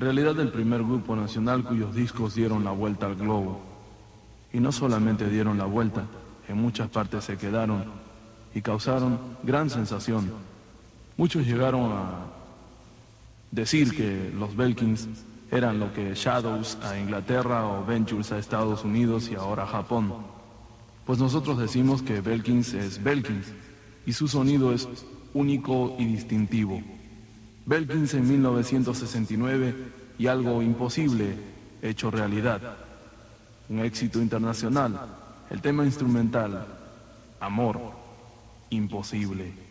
realidad el primer grupo nacional cuyos discos dieron la vuelta al globo. Y no solamente dieron la vuelta, en muchas partes se quedaron y causaron gran sensación. Muchos llegaron a decir que los Belkins eran lo que Shadows a Inglaterra o Ventures a Estados Unidos y ahora a Japón. Pues nosotros decimos que Belkins es Belkins y su sonido es único y distintivo. Belkins en 1969 y algo imposible hecho realidad. Un éxito internacional. El tema instrumental, Amor, Imposible.